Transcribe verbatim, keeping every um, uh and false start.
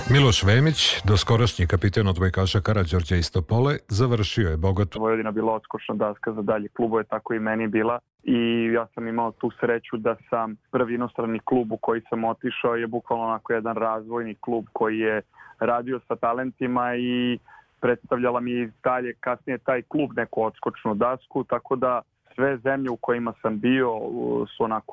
Miloš Vemić, doskorašnji kapiten odbojkaša Karađorđa iz Topole, završio je bogato. Vojvodina bila odskočna daska za dalje klubove, tako i meni bila. I ja sam imao tu sreću da sam prvi inostrani klub u koji sam otišao je bukvalno onako jedan razvojni klub koji je radio sa talentima i predstavljala mi dalje kasnije taj klub neku odskočnu dasku, tako da sve zemlje u kojima sam bio su onako